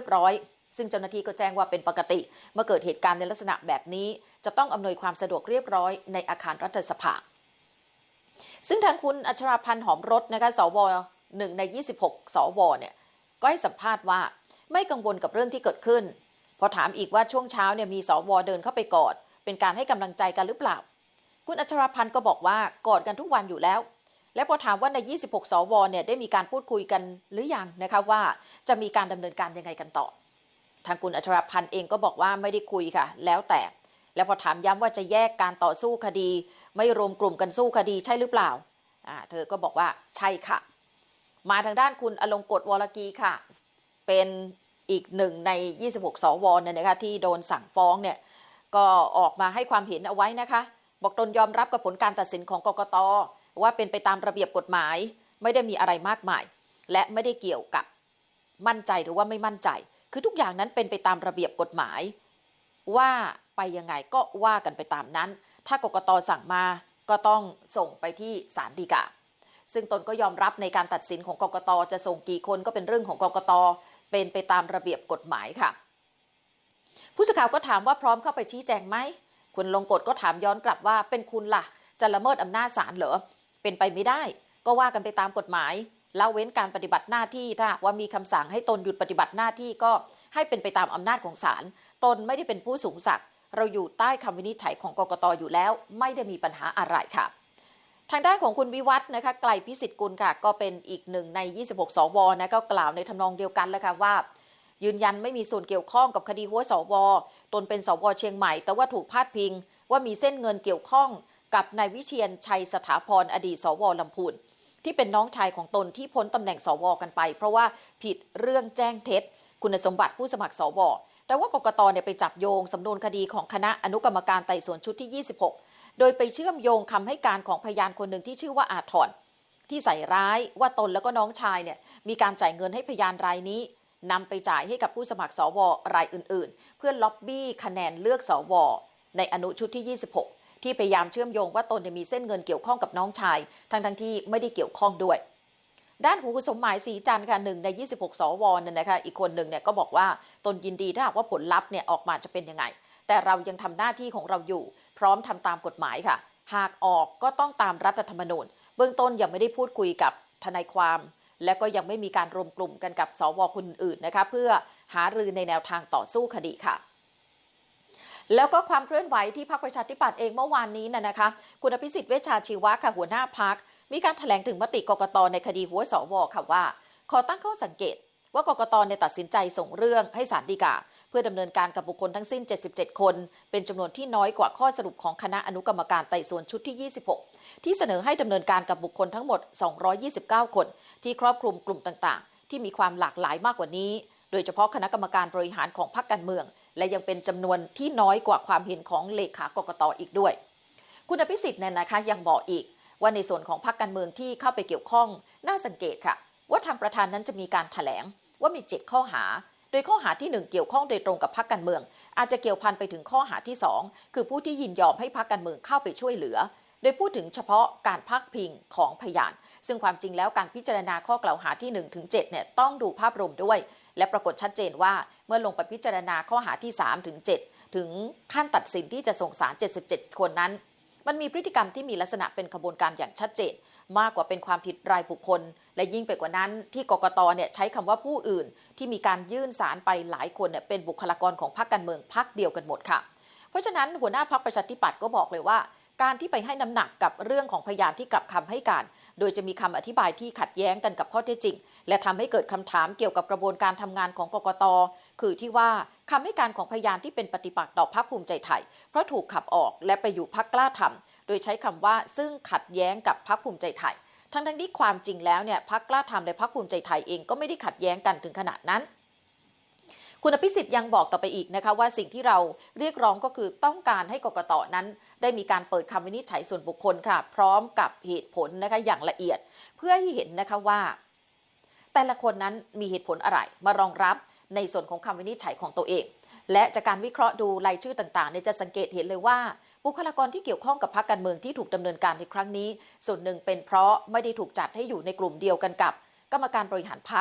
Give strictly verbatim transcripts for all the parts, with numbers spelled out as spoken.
ร้อยซึ่งเจ้าหน้าที่ก็แจ้งว่าเป็นปกติเมื่อเกิดเหตุการณ์ในลักษณะแบบนี้จะต้องอำนวยความสะดวกเรียบร้อยในอาคารรัฐสภาซึ่งทางคุณอัชราพันธ์หอมรสนะคะสวหนึ่งในยี่สิบหกสวเนี่ยก็ให้สัมภาษณ์ว่าไม่กังวลกับเรื่องที่เกิดขึ้นพอถามอีกว่าช่วงเช้าเนี่ยมีสวเดินเข้าไปกอดเป็นการให้กำลังใจกันหรือเปล่าคุณอัชราพันธ์ก็บอกว่ากอดกันทุกวันอยู่แล้วและพอถามว่าในยี่สิบหกสวเนี่ยได้มีการพูดคุยกันหรือยังนะคะว่าจะมีการดำเนินการยังไงกันต่อทางคุณอัชราพันธ์เองก็บอกว่าไม่ได้คุยค่ะแล้วแต่แล้วพอถามย้ำว่าจะแยกการต่อสู้คดีไม่รวมกลุ่มกันสู้คดีใช่หรือเปล่าอ่าเธอก็บอกว่าใช่ค่ะมาทางด้านคุณอลงกฎวรกีค่ะเป็นอีกหนึ่งในยี่สิบหกสวเนี่ยนะคะที่โดนสั่งฟ้องเนี่ยก็ออกมาให้ความเห็นเอาไว้นะคะบอกตนยอมรับกับผลการตัดสินของกกต.ว่าเป็นไปตามระเบียบกฎหมายไม่ได้มีอะไรมากมายและไม่ได้เกี่ยวกับมั่นใจหรือว่าไม่มั่นใจคือทุกอย่างนั้นเป็นไปตามระเบียบกฎหมายว่าไปยังไงก็ว่ากันไปตามนั้นถ้ากกต.สั่งมาก็ต้องส่งไปที่ศาลฎีกาซึ่งตนก็ยอมรับในการตัดสินของกกต.จะส่งกี่คนก็เป็นเรื่องของกกต.เป็นไปตามระเบียบกฎหมายค่ะผู้สื่อข่าวก็ถามว่าพร้อมเข้าไปชี้แจงไหมคุณลงกฎก็ถามย้อนกลับว่าเป็นคุณล่ะจะละเมิดอำนาจศาลเหรอเป็นไปไม่ได้ก็ว่ากันไปตามกฎหมายละเว้นการปฏิบัติหน้าที่ถ้าว่ามีคำสั่งให้ตนหยุดปฏิบัติหน้าที่ก็ให้เป็นไปตามอำนาจของศาลตนไม่ได้เป็นผู้สูงศักดิ์เราอยู่ใต้คำวินิจฉัยของกกต.อยู่แล้วไม่ได้มีปัญหาอะไรค่ะทางด้านของคุณวิวัฒน์นะคะไกลพิสิทธิ์กุลค่ะก็เป็นอีกหนึ่งในยี่สิบหกสวนะก็กล่าวในทำนองเดียวกันแล้วค่ะว่ายืนยันไม่มีส่วนเกี่ยวข้องกับคดีหัวสวตนเป็นสวเชียงใหม่แต่ว่าถูกพาดพิงว่ามีเส้นเงินเกี่ยวข้องกับนายวิเชียรชัยสถาพรอดีตสวลำพูนที่เป็นน้องชายของตนที่พ้นตำแหน่งสวกันไปเพราะว่าผิดเรื่องแจ้งเท็จคุณสมบัติผู้สมัครสวแต่ว่ากกตเนี่ยไปจับโยงสำนวนคดีของคณะอนุกรรมการไต่สวนชุดที่ยี่สิบหกโดยไปเชื่อมโยงคำให้การของพยานคนหนึ่งที่ชื่อว่าอาถรที่ใส่ร้ายว่าตนแล้วก็น้องชายเนี่ยมีการจ่ายเงินให้พยานรายนี้นำไปจ่ายให้กับผู้สมัครสวรายอื่นๆเพื่อล็อบบี้คะแนนเลือกสวในอนุชุดที่ยี่สิบหกที่พยายามเชื่อมโยงว่าตนมีเส้นเงินเกี่ยวข้องกับน้องชายทั้งทั้งที่ไม่ได้เกี่ยวข้องด้วยด้านของคุณสมหมายศรีจันทร์ค่ะหนึ่งในยี่สิบหกสวเนี่ยนะคะอีกคนหนึ่งเนี่ยก็บอกว่าตนยินดีถ้าหากว่าผลลัพธ์เนี่ยออกมาจะเป็นยังไงแต่เรายังทำหน้าที่ของเราอยู่พร้อมทำตามกฎหมายค่ะหากออกก็ต้องตามรัฐธรรมนูญเบื้องต้นยังไม่ได้พูดคุยกับทนายความและก็ยังไม่มีการรวมกลุ่มกันกับสวคนอื่นนะคะเพื่อหารือในแนวทางต่อสู้คดีค่ะแล้วก็ความเคลื่อนไหวที่พรรคประชาธิปัตย์เองเมื่อวานนี้น่ะนะคะคุณอภิสิทธิ์เวชชาชีวะค่ะหัวหน้าพรรคมีการแถลงถึงมติกกต.ในคดีหัวสวค่ะว่าขอตั้งข้อสังเกตว่ากกต.เนี่ยตัดสินใจส่งเรื่องให้ศาลฎีกาเพื่อดำเนินการกับบุคคลทั้งสิ้นเจ็ดสิบเจ็ดคนเป็นจำนวนที่น้อยกว่าข้อสรุปของคณะอนุกรรมการไต่สวนชุดที่ยี่สิบหกที่เสนอให้ดำเนินการกับบุคคลทั้งหมดสองร้อยยี่สิบเก้าคนที่ครอบคลุมกลุ่มต่างๆที่มีความหลากหลายมากกว่านี้โดยเฉพาะคณะกรรมการบริหารของพรรคการเมืองและยังเป็นจำนวนที่น้อยกว่าความเห็นของเลขากกต.อีกด้วยคุณอภิสิทธิ์เนี่ยนะคะยังบอกอีกว่าในส่วนของพรรคการเมืองที่เข้าไปเกี่ยวข้องน่าสังเกตค่ะว่าทางประธานนั้นจะมีการแถลงว่ามีเจ็ดข้อหาโดยข้อหาที่หนึ่งเกี่ยวข้องโดยตรงกับพรรคการเมืองอาจจะเกี่ยวพันไปถึงข้อหาที่สองคือผู้ที่ยินยอมให้พรรคการเมืองเข้าไปช่วยเหลือโดยพูดถึงเฉพาะการพักพิงของพยานซึ่งความจริงแล้วการพิจารณาข้อกล่าวหาที่หนึ่งถึงเจ็ดเนี่ยต้องดูภาพรวมด้วยและปรากฏชัดเจนว่าเมื่อลงไปพิจารณาข้อหาที่สามถึงเจ็ดถึงขั้นตัดสินที่จะส่งศาลเจ็ดสิบเจ็ดคนนั้นมันมีพฤติกรรมที่มีลักษณะเป็นขบวนการอย่างชัดเจนมากกว่าเป็นความผิดรายบุคคลและยิ่งไปกว่านั้นที่กกต.เนี่ยใช้คำว่าผู้อื่นที่มีการยื่นศาลไปหลายคนเนี่ยเป็นบุคลากรของพรรคการเมืองพรรคเดียวกันหมดค่ะเพราะฉะนั้นหัวหน้าพรรคประชาธิปัตย์ก็บอกเลยว่าการที่ไปให้น้ำหนักกับเรื่องของพยานที่กลับคำให้การโดยจะมีคำอธิบายที่ขัดแย้งกันกับข้อเท็จจริงและทำให้เกิดคำถามเกี่ยวกับกระบวนการทำงานของกกต.คือที่ว่าคำให้การของพยานที่เป็นปฏิปักษ์ต่อพรรคภูมิใจไทยเพราะถูกขับออกและไปอยู่พรรคกล้าทำโดยใช้คำว่าซึ่งขัดแย้งกับพรรคภูมิใจไทยทั้งทั้งที่ความจริงแล้วเนี่ยพรรคกล้าทำและพรรคภูมิใจไทยเองก็ไม่ได้ขัดแย้งกันถึงขนาดนั้นคุณอภิสิทธิ์ยังบอกต่อไปอีกนะคะว่าสิ่งที่เราเรียกร้องก็คือต้องการให้กกต.นั้นได้มีการเปิดคำวินิจฉัยส่วนบุคคลค่ะพร้อมกับเหตุผลนะคะอย่างละเอียดเพื่อให้เห็นนะคะว่าแต่ละคนนั้นมีเหตุผลอะไรมารองรับในส่วนของคำวินิจฉัยของตัวเองและจากการวิเคราะห์ดูรายชื่อต่างๆเนี่ยจะสังเกตเห็นเลยว่าบุคลากรที่เกี่ยวข้องกับพรรคการเมืองที่ถูกดำเนินการในครั้งนี้ส่วนหนึ่งเป็นเพราะไม่ได้ถูกจัดให้อยู่ในกลุ่มเดียวกันกับกรรมการบริหารพรรค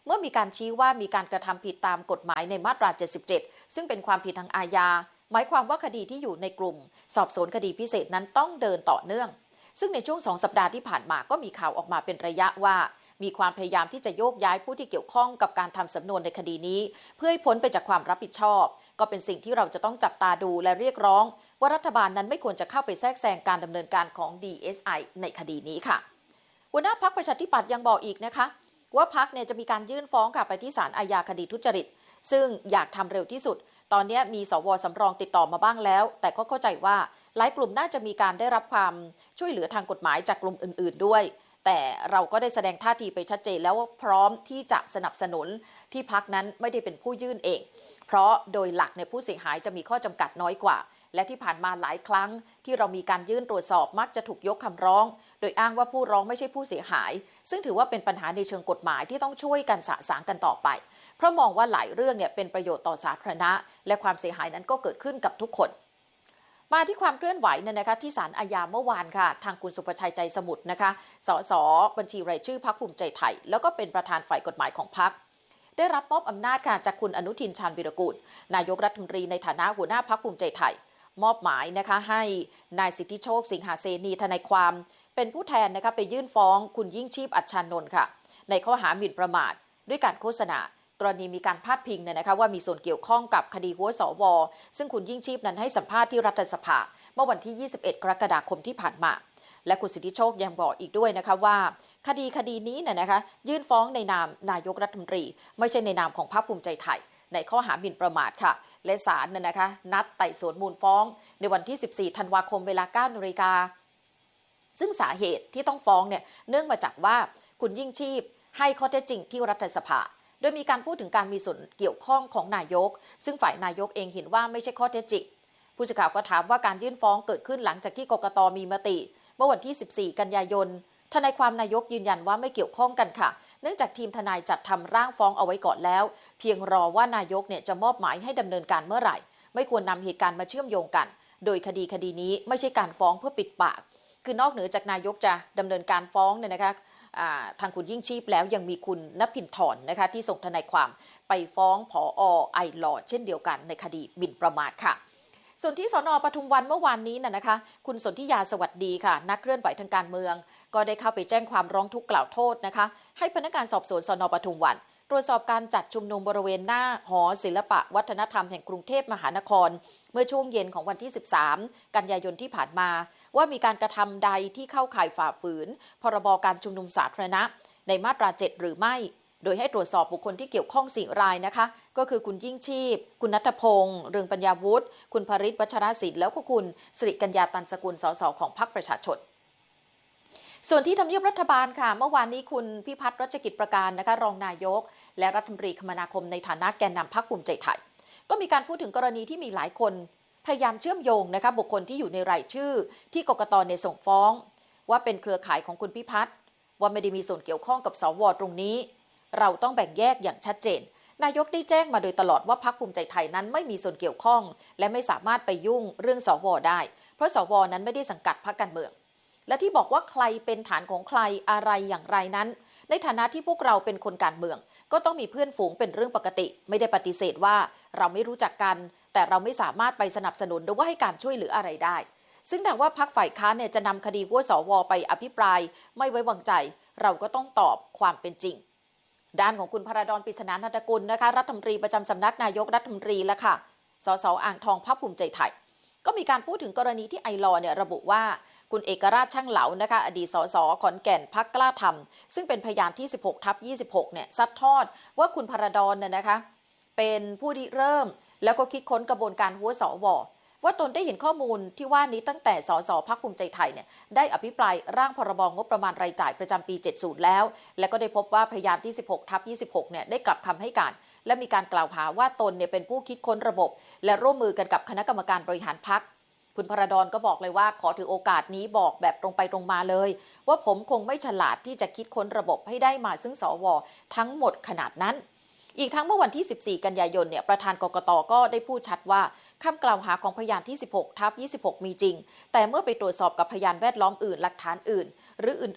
เมื่อมีการชี้ว่ามีการกระทำผิดตามกฎหมายในมาตราเจ็ดสิบเจ็ดซึ่งเป็นความผิดทางอาญาหมายความว่าคดีที่อยู่ในกลุ่มสอบสวนคดีพิเศษนั้นต้องเดินต่อเนื่องซึ่งในช่วงสองสัปดาห์ที่ผ่านมาก็มีข่าวออกมาเป็นระยะว่ามีความพยายามที่จะโยกย้ายผู้ที่เกี่ยวข้องกับการทำสำนวนในคดีนี้เพื่อให้พ้นไปจากความรับผิดชอบก็เป็นสิ่งที่เราจะต้องจับตาดูและเรียกร้องว่ารัฐบาลนั้นไม่ควรจะเข้าไปแทรกแซงการดำเนินการของ ดี เอส ไอ ในคดีนี้ค่ะหัวหน้าพรรคประชาธิปัตย์ยังบอกอีกนะคะว่าพรรคเนี่ยจะมีการยื่นฟ้องค่ะไปที่ศาลอาญาคดีทุจริตซึ่งอยากทำเร็วที่สุดตอนนี้มีสวสำรองติดต่อมาบ้างแล้วแต่ก็เข้าใจว่าหลายกลุ่มน่าจะมีการได้รับความช่วยเหลือทางกฎหมายจากกลุ่มอื่นๆด้วยแต่เราก็ได้แสดงท่าทีไปชัดเจนแล้วว่าพร้อมที่จะสนับสนุนที่พรรคนั้นไม่ได้เป็นผู้ยื่นเองเพราะโดยหลักในผู้เสียหายจะมีข้อจำกัดน้อยกว่าและที่ผ่านมาหลายครั้งที่เรามีการยื่นตรวจสอบมักจะถูกยกคำร้องโดยอ้างว่าผู้ร้องไม่ใช่ผู้เสียหายซึ่งถือว่าเป็นปัญหาในเชิงกฎหมายที่ต้องช่วยกันสะสางกันต่อไปเพราะมองว่าหลายเรื่องเนี่ยเป็นประโยชน์ต่อสาธารณะและความเสียหายนั้นก็เกิดขึ้นกับทุกคนมาที่ความเคลื่อนไหวเนี่ยนะคะที่ศาลอาญาเมื่อวานค่ะทางคุณสุภชัยใจสมุทรนะคะสสบัญชีรายชื่อพรรคภูมิใจไทยแล้วก็เป็นประธานฝ่ายกฎหมายของพรรคได้รับมอบอำนาจค่ะจากคุณอนุทินชาญวีรกูลนายกรัฐมนตรีในฐานะหัวหน้าพรรคภูมิใจไทยมอบหมายนะคะให้นายสิทธิโชคสิงหาเสนีทนายความเป็นผู้แทนนะคะไปยื่นฟ้องคุณยิ่งชีพอัชชานนท์ค่ะในข้อหาหมิ่นประมาทด้วยการโฆษณากรณีมีการพาดพิงเนี่ยนะคะว่ามีส่วนเกี่ยวข้องกับคดีหัวสวซึ่งคุณยิ่งชีพนั้นให้สัมภาษณ์ที่รัฐสภาเมื่อวันที่ยี่สิบเอ็ดกรกฎาคมที่ผ่านมาและคุณสิทธิโชคยังบอกอีกด้วยนะคะว่าคดีคดีนี้เนี่ยนะคะยื่นฟ้องในนามนายกรัฐมนตรีไม่ใช่ในนามของพรรคภูมิใจไทยในข้อหาหมิ่นประมาทค่ะและศาลเนี่ยนะคะนัดไต่สวนมูลฟ้องในวันที่สิบสี่ธันวาคมเวลา เก้านาฬิกาซึ่งสาเหตุที่ต้องฟ้องเนี่ยเนื่องมาจากว่าคุณยิ่งชีพให้ข้อเท็จจริงที่รัฐสภาโดยมีการพูดถึงการมีส่วนเกี่ยวข้องของนายกซึ่งฝ่ายนายกเองเห็นว่าไม่ใช่ข้อเท็จจริงผู้สื่อข่าวก็ถามว่าการยื่นฟ้องเกิดขึ้นหลังจากที่กกต.มีมติเมื่อวันที่สิบสี่กันยายนทนายความนายกยืนยันว่าไม่เกี่ยวข้องกันค่ะเนื่องจากทีมทนายจัดทำร่างฟ้องเอาไว้ก่อนแล้วเพียงรอว่านายกเนี่ยจะมอบหมายให้ดำเนินการเมื่อไหร่ไม่ควรนำเหตุการณ์มาเชื่อมโยงกันโดยคดีคดีนี้ไม่ใช่การฟ้องเพื่อปิดปากคือนอกเหนือจากนายกจะดำเนินการฟ้องเนี่ยนะคะทางคุณยิ่งชีพแล้วยังมีคุณณภินทร์นะคะที่ส่งทนายความไปฟ้องผอ.ไอหลอดเช่นเดียวกันในคดีหมิ่นประมาทค่ะส่วนที่สน.ปทุมวันเมื่อวานนี้น่ะนะคะคุณสนธิยาสวัสดีค่ะนักเคลื่อนไหวทางการเมืองก็ได้เข้าไปแจ้งความร้องทุกข์กล่าวโทษนะคะให้พนักงานสอบสวนสน.ปทุมวันตรวจสอบการจัดชุมนุมบริเวณหน้าหอศิลปะวัฒนธรรมแห่งกรุงเทพมหานครเมื่อช่วงเย็นของวันที่สิบสามกันยายนที่ผ่านมาว่ามีการกระทำใดที่เข้าข่ายฝ่าฝืนพรบการชุมนุมสาธารณะในมาตราเจ็ดหรือไม่โดยให้ตรวจสอบบุคคลที่เกี่ยวข้องสี่รายนะคะก็คือคุณยิ่งชีพคุณณัฐพงษ์เรืองปัญญาวุฒิคุณภริษฐ์วัชรศิลป์แล้วก็คุณสิริกัญญาตันสกุลสสของพรรคประชาชนส่วนที่ทำเนียบรัฐบาลค่ะเมื่อวานนี้คุณพิพัฒน์รัชกิจประการนะคะรองนายกและรัฐมนตรีคมนาคมในฐานะแกนนำพรรคภูมิใจไทยก็มีการพูดถึงกรณีที่มีหลายคนพยายามเชื่อมโยงนะคะบุคคลที่อยู่ในรายชื่อที่กกต.เนี่ยส่งฟ้องว่าเป็นเครือข่ายของคุณพิพัฒน์ว่าไม่ได้มีส่วนเกี่ยวข้องกับสว.ตรงนี้เราต้องแบ่งแยกอย่างชัดเจนนายกได้แจ้งมาโดยตลอดว่าพรรคภูมิใจไทยนั้นไม่มีส่วนเกี่ยวข้องและไม่สามารถไปยุ่งเรื่องสว.ได้เพราะสว.นั้นไม่ได้สังกัดพรรคการเมืองและที่บอกว่าใครเป็นฐานของใครอะไรอย่างไรนั้นในฐานะที่พวกเราเป็นคนการเมืองก็ต้องมีเพื่อนฝูงเป็นเรื่องปกติไม่ได้ปฏิเสธว่าเราไม่รู้จักกันแต่เราไม่สามารถไปสนับสนุนหรือว่าให้การช่วยเหลืออะไรได้ซึ่งถ้าว่าพรรคฝ่ายค้านเนี่ยจะนำคดีหัวสว.ไปอภิปรายไม่ไว้วางใจเราก็ต้องตอบความเป็นจริงด้านของคุณพระดอน ปริศนานันทกุลนะคะรัฐมนตรีประจำสำนักนายกรัฐมนตรีแล้วค่ะสสอ่างทองพรรคภูมิใจไทยก็มีการพูดถึงกรณีที่ไอลอเนี่ยระบุว่าคุณเอกราชช่างเหลานะคะอดีตสสขอนแก่นพรรคกล้าทำซึ่งเป็นพยานที่ สิบหกทับยี่สิบหก เนี่ยซัดทอดว่าคุณพระดอนเนี่ยนะคะเป็นผู้ริเริ่มแล้วก็คิดค้นกระบวนการหัวสวว่าตนได้เห็นข้อมูลที่ว่านี้ตั้งแต่สสพรรคภูมิใจไทยเนี่ยได้อภิปรายร่างพรบงบประมาณรายจ่ายประจำปีเจ็ดสิบแล้วและก็ได้พบว่าพยานที่ สิบหกทับยี่สิบหก เนี่ยได้กลับคำให้การและมีการกล่าวหาว่าตนเนี่ยเป็นผู้คิดค้นระบบและร่วมมือกันกับคณะกรรมการบริหารพรรคคุณพระดอนก็บอกเลยว่าขอถือโอกาสนี้บอกแบบตรงไปตรงมาเลยว่าผมคงไม่ฉลาดที่จะคิดค้นระบบให้ได้มาซึ่งสวทั้งหมดขนาดนั้นอีกทั้งเมื่อวันที่สิบสี่กันยายนเนี่ยประธานกกต.ก็ได้พูดชัดว่าคำกล่าวหาของพยานที่ สิบหกทับยี่สิบหก มีจริงแต่เมื่อไปตรวจสอบกับพยานแวดล้อมอื่นหลักฐานอื่นหรืออื่นๆ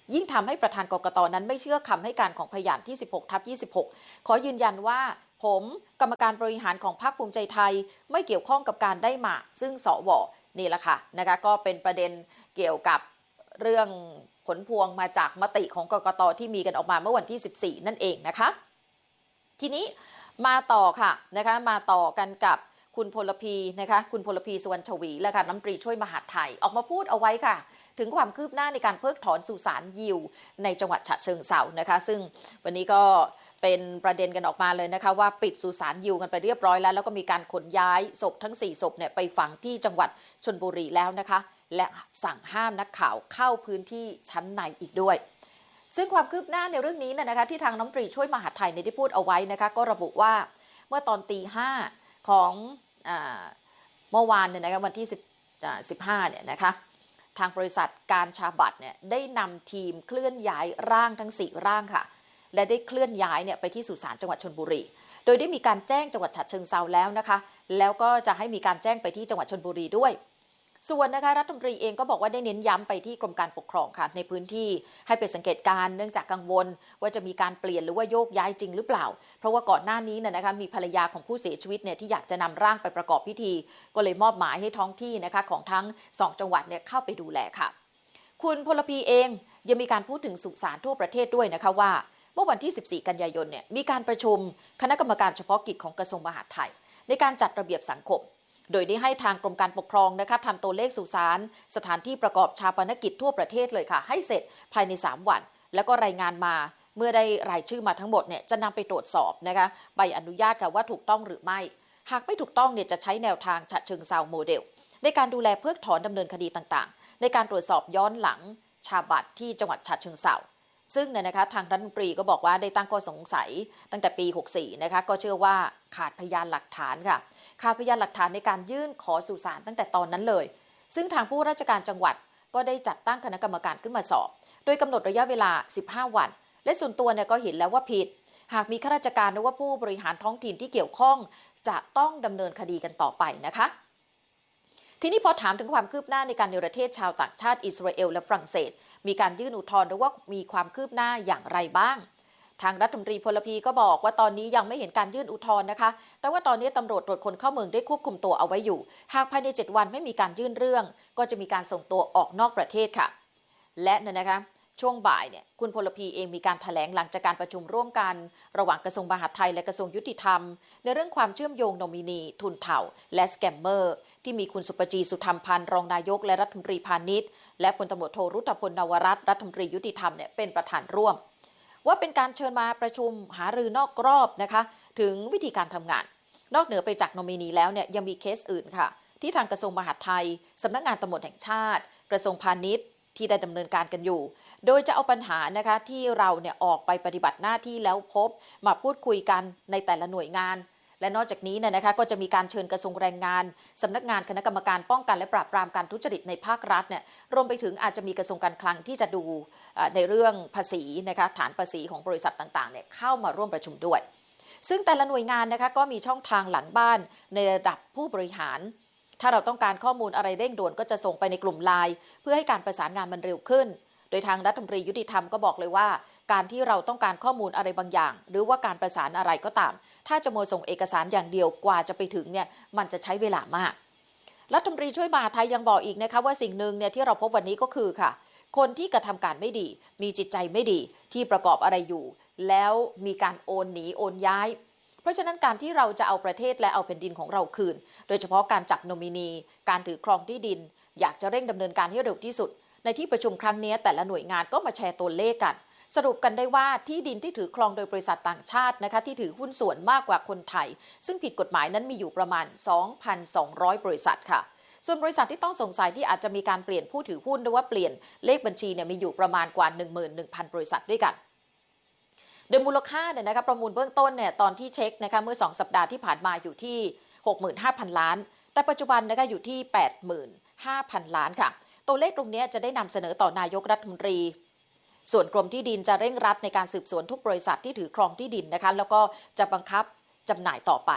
ยิ่งทำให้ประธานกกตนั้นไม่เชื่อคำให้การของพยานที่ สิบหกทับยี่สิบหก ขอยืนยันว่าผมกรรมการบริหารของพรรคภูมิใจไทยไม่เกี่ยวข้องกับการได้มาซึ่งสวนี่แหละค่ะนะคะก็เป็นประเด็นเกี่ยวกับเรื่องผลพวงมาจากมติของกกตที่มีกันออกมาเมื่อวันที่ สิบสี่ นั่นเองนะคะทีนี้มาต่อค่ะนะคะมาต่อกันกับคุณพลพีนะคะคุณพลพีสุวรรณชวีและค่ะรัฐมนตรีช่วยมหาดไทยออกมาพูดเอาไว้ค่ะถึงความคืบหน้าในการเพิกถอนสุสานยิวในจังหวัดฉะเชิงเทรานะคะซึ่งวันนี้ก็เป็นประเด็นกันออกมาเลยนะคะว่าปิดสุสานยิวกันไปเรียบร้อยแล้วแล้วก็มีการขนย้ายศพทั้งสี่ศพเนี่ยไปฝังที่จังหวัดชลบุรีแล้วนะคะและสั่งห้ามนักข่าวเข้าพื้นที่ชั้นในอีกด้วยซึ่งความคืบหน้าในเรื่องนี้นะคะที่ทางรัฐมนตรีช่วยมหาดไทยได้พูดเอาไว้นะคะก็ระบุว่าเมื่อตอนตีห้าของเมื่อวานเนี่ยนะคะวันที่สิบห้าเนี่ยนะคะทางบริษัทการชาบัตเนี่ยได้นำทีมเคลื่อนย้ายร่างทั้งสี่ร่างค่ะและได้เคลื่อนย้ายเนี่ยไปที่สุสานจังหวัดชลบุรีโดยได้มีการแจ้งจังหวัดฉะเชิงเทราแล้วนะคะแล้วก็จะให้มีการแจ้งไปที่จังหวัดชลบุรีด้วยส่วนนะคะรัฐมนตรีเองก็บอกว่าได้เน้นย้ำไปที่กรมการปกครองค่ะในพื้นที่ให้ไปสังเกตการเนื่องจากกังวลว่าจะมีการเปลี่ยนหรือว่าโยกย้ายจริงหรือเปล่าเพราะว่าก่อนหน้านี้เนี่ยนะคะมีภรรยาของผู้เสียชีวิตเนี่ยที่อยากจะนำร่างไปประกอบพิธีก็เลยมอบหมายให้ท้องที่นะคะของทั้งสองจังหวัดเนี่ยเข้าไปดูแลค่ะคุณพลพีเองยังมีการพูดถึงสุสานทั่วประเทศด้วยนะคะว่าเมื่อวันที่สิบสี่กันยายนเนี่ยมีการประชุมคณะกรรมการเฉพาะกิจของกระทรวงมหาดไทยในการจัดระเบียบสังคมโดยได้ให้ทางกรมการปกครองนะคะทำตัวเลขสุสานสถานที่ประกอบชาปนกิจทั่วประเทศเลยค่ะให้เสร็จภายในสามวันแล้วก็รายงานมาเมื่อได้รายชื่อมาทั้งหมดเนี่ยจะนำไปตรวจสอบนะคะใบอนุญาตค่ะว่าถูกต้องหรือไม่หากไม่ถูกต้องเนี่ยจะใช้แนวทางฉะเชิงเทราโมเดลในการดูแลเพิกถอนดำเนินคดีต่างๆในการตรวจสอบย้อนหลังชาบัตรที่จังหวัดฉะเชิงเทราซึ่งเนี่ยนะคะทางรัฐมนตรีก็บอกว่าได้ตั้งข้อสงสัยตั้งแต่ปีหกสี่นะคะก็เชื่อว่าขาดพยานหลักฐานค่ะขาดพยานหลักฐานในการยื่นขอสู่ศาลตั้งแต่ตอนนั้นเลยซึ่งทางผู้ราชการจังหวัดก็ได้จัดตั้งคณะกรรมการขึ้นมาสอบโดยกำหนดระยะเวลาสิบห้าวันและส่วนตัวเนี่ยก็เห็นแล้วว่าผิดหากมีข้าราชการหรือว่าผู้บริหารท้องถิ่นที่เกี่ยวข้องจะต้องดำเนินคดีกันต่อไปนะคะทีนี้พอถามถึงความคืบหน้าในการเนรเทศชาวต่างชาติอิสราเอลและฝรั่งเศสมีการยื่นอุทธรณ์หรือว่ามีความคืบหน้าอย่างไรบ้างทางรัฐมนตรีพลพีก็บอกว่าตอนนี้ยังไม่เห็นการยื่นอุทธรณ์นะคะแต่ว่าตอนนี้ตำรวจตรวจคนเข้าเมืองได้ควบคุมตัวเอาไว้อยู่หากภายในเจ็ดวันไม่มีการยื่นเรื่องก็จะมีการส่งตัวออกนอกประเทศค่ะและเนี่ยนะคะช่วงบ่ายเนี่ยคุณพลพีเองมีการแถลงหลังจากการประชุมร่วมกันระหว่างกระทรวงมหาดไทยและกระทรวงยุติธรรมในเรื่องความเชื่อมโยงโนมินีทุนเถ่าและสแกมเมอร์ที่มีคุณสุปจีสุธรรมพันธ์รองนายกและรัฐมนตรีพาณิชย์และพลตำรวจโทรุตพลนวรัตน์รัฐมนตรียุติธรรมเนี่ยเป็นประธานร่วมว่าเป็นการเชิญมาประชุมหารือนอกรอบนะคะถึงวิธีการทำงานนอกเหนือไปจากโนมินีแล้วเนี่ยยังมีเคสอื่นค่ะที่ทางกระทรวงมหาดไทยสำนักงานตำรวจแห่งชาติกระทรวงพาณิชย์ที่ได้ดำเนินการกันอยู่โดยจะเอาปัญหานะคะที่เราเนี่ยออกไปปฏิบัติหน้าที่แล้วพบมาพูดคุยกันในแต่ละหน่วยงานและนอกจากนี้เนี่ยนะคะก็จะมีการเชิญกระทรวงแรงงานสำนักงานคณะกรรมการป้องกันและปราบปรามการทุจริตในภาครัฐเนี่ยรวมไปถึงอาจจะมีกระทรวงการคลังที่จะดูในเรื่องภาษีนะคะฐานภาษีของบริษัทต่างๆเนี่ยเข้ามาร่วมประชุมด้วยซึ่งแต่ละหน่วยงานนะคะก็มีช่องทางหลังบ้านในระดับผู้บริหารถ้าเราต้องการข้อมูลอะไรเร่งด่วนก็จะส่งไปในกลุ่มไลน์เพื่อให้การประสานงานมันเร็วขึ้นโดยทางรัฐมนตรียุติธรรมก็บอกเลยว่าการที่เราต้องการข้อมูลอะไรบางอย่างหรือว่าการประสานอะไรก็ตามถ้าจะมัวส่งเอกสารอย่างเดียวกว่าจะไปถึงเนี่ยมันจะใช้เวลามากรัฐมนตรีช่วยมหาดไทยยังบอกอีกนะคะว่าสิ่งหนึ่งเนี่ยที่เราพบวันนี้ก็คือค่ะคนที่กระทำการไม่ดีมีจิตใจไม่ดีที่ประกอบอะไรอยู่แล้วมีการโอนหนีโอนย้ายเพราะฉะนั้นการที่เราจะเอาประเทศและเอาแผ่นดินของเราคืนโดยเฉพาะการจับโนมินีการถือครองที่ดินอยากจะเร่งดำเนินการให้เร็วที่สุดในที่ประชุมครั้งนี้แต่ละหน่วยงานก็มาแชร์ตัวเลขกันสรุปกันได้ว่าที่ดินที่ถือครองโดยบริษัทต่างชาตินะคะที่ถือหุ้นส่วนมากกว่าคนไทยซึ่งผิดกฎหมายนั้นมีอยู่ประมาณ สองพันสองร้อย บริษัทค่ะส่วนบริษัทที่ต้องสงสัยที่อาจจะมีการเปลี่ยนผู้ถือหุ้นหรือว่าเปลี่ยนเลขบัญชีเนี่ยมีอยู่ประมาณกว่า หนึ่งหมื่นหนึ่งพัน บริษัทด้วยกันโดยมูลค่าเนี่ยนะคะประมูลเบื้องต้นเนี่ยตอนที่เช็คนะคะเมื่อสองสัปดาห์ที่ผ่านมาอยู่ที่ หกหมื่นห้าพัน ล้านแต่ปัจจุบันนะคะอยู่ที่ แปดหมื่นห้าพัน ล้านค่ะตัวเลขตรงนี้จะได้นำเสนอต่อนายกรัฐมนตรีส่วนกรมที่ดินจะเร่งรัดในการสืบสวนทุกบริษัทที่ถือครองที่ดินนะคะแล้วก็จะบังคับจำหน่ายต่อไป